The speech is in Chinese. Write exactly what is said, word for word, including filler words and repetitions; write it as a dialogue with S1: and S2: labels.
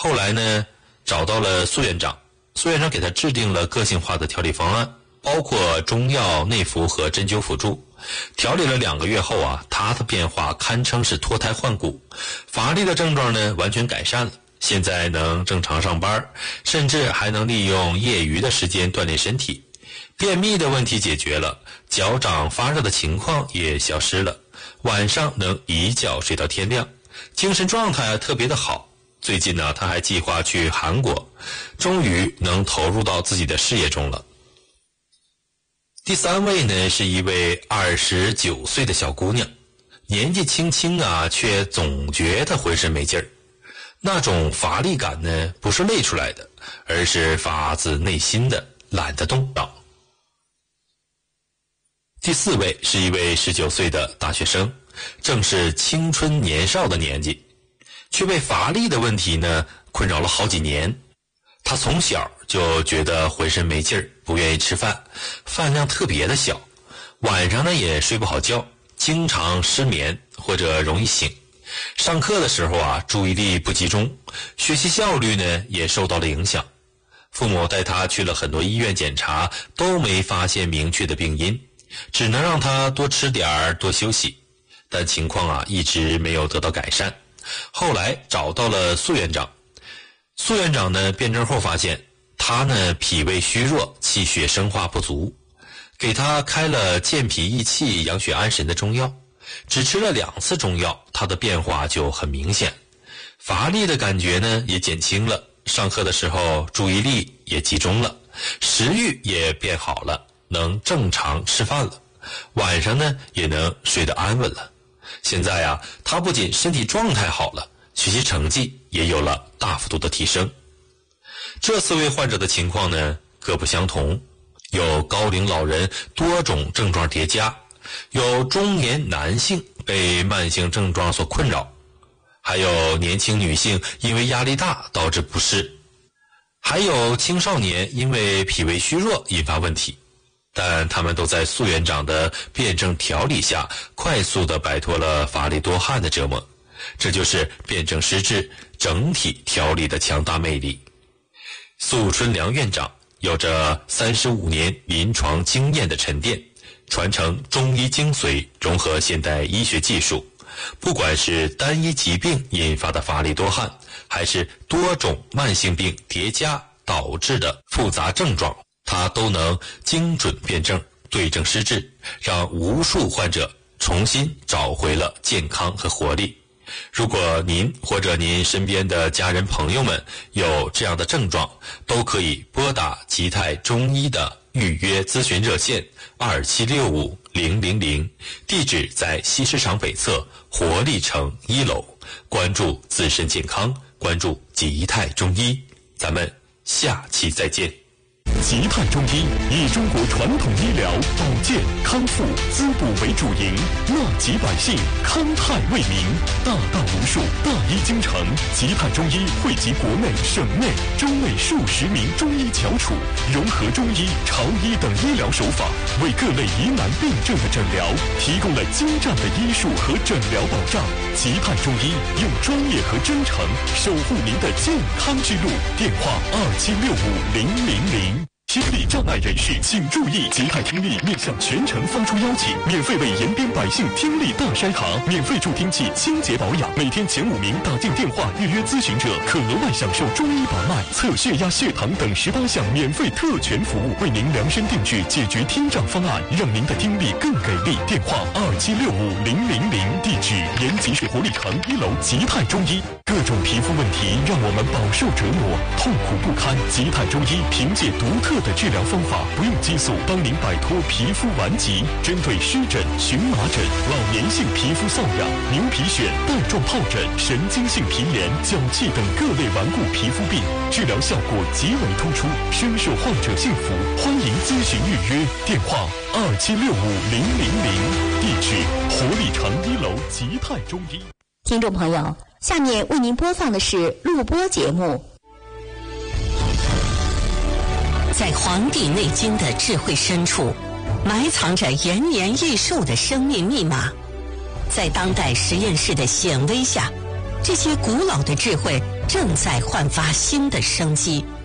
S1: 后来呢，找到了苏院长，苏院长给他制定了个性化的调理方案，包括中药、内服和针灸辅助。调理了两个月后啊，他的变化堪称是脱胎换骨，乏力的症状呢完全改善了，现在能正常上班，甚至还能利用业余的时间锻炼身体。便秘的问题解决了，脚掌发热的情况也消失了，晚上能一觉睡到天亮，精神状态特别的好。最近呢，他还计划去韩国，终于能投入到自己的事业中了。第三位呢，是一位二十九岁的小姑娘，年纪轻轻啊，却总觉得浑身没劲儿。那种乏力感呢，不是累出来的，而是发自内心的懒得动脑。第四位是一位十九岁的大学生，正是青春年少的年纪，却被乏力的问题呢困扰了好几年。他从小就觉得浑身没劲儿，不愿意吃饭，饭量特别的小，晚上呢也睡不好觉，经常失眠或者容易醒。上课的时候啊，注意力不集中，学习效率呢也受到了影响。父母带他去了很多医院检查，都没发现明确的病因，只能让他多吃点儿，多休息。但情况啊一直没有得到改善。后来找到了苏院长，苏院长呢辩证后发现他呢脾胃虚弱，气血生化不足，给他开了健脾益气、养血安神的中药。只吃了两次中药，他的变化就很明显，乏力的感觉呢也减轻了，上课的时候注意力也集中了，食欲也变好了，能正常吃饭了，晚上呢也能睡得安稳了。现在啊，他不仅身体状态好了，学习成绩也有了大幅度的提升。这四位患者的情况呢各不相同，有高龄老人多种症状叠加，有中年男性被慢性症状所困扰，还有年轻女性因为压力大导致不适，还有青少年因为脾胃虚弱引发问题。但他们都在苏院长的辩证调理下，快速地摆脱了乏力多汗的折磨。这就是辩证施治整体调理的强大魅力。苏春良院长有着三十五年临床经验的沉淀，传承中医精髓，融合现代医学技术，不管是单一疾病引发的乏力多汗，还是多种慢性病叠加导致的复杂症状，他都能精准辩证，对症施治，让无数患者重新找回了健康和活力。如果您或者您身边的家人朋友们有这样的症状，都可以拨打吉泰中医的预约咨询热线二七六五零零零，地址在西市场北侧活力城一楼。关注自身健康，关注吉泰中医，咱们下期再见。
S2: 吉泰中医以中国传统医疗保健康复滋补为主营，纳吉百姓，康泰为民，大道无数，大医精诚。吉泰中医汇集国内、省内、州内数十名中医翘楚，融合中医、潮医等医疗手法，为各类疑难病症的诊疗提供了精湛的医术和诊疗保障。吉泰中医用专业和真诚守护您的健康之路。电话二七六五零零零。听力障碍人士请注意，吉泰听力面向全城发出邀请，免费为延边百姓听力大筛查，免费助听器清洁保养，每天前五名打进电话预约咨询者可额外享受中医把脉、测血压、血糖等十八项免费特权服务，为您量身定制解决听障方案，让您的听力更给力。电话二七六五零零零，地址延吉市活力城一楼吉泰中医。各种皮肤问题让我们饱受折磨，痛苦不堪。吉泰中医凭借独特的治疗方法，不用激素，帮您摆脱皮肤顽疾。针对湿疹、荨麻疹、老年性皮肤瘙痒、牛皮癣、带状疱疹、神经性皮炎、脚气等各类顽固皮肤病，治疗效果极为突出，深受患者信服。欢迎咨询预约，电话二七六五零零零，地址活力城一楼吉泰中医。
S3: 听众朋友，下面为您播放的是录播节目。
S4: 在《黄帝内经》的智慧深处，埋藏着延年益寿的生命密码。在当代实验室的显微下，这些古老的智慧正在焕发新的生机。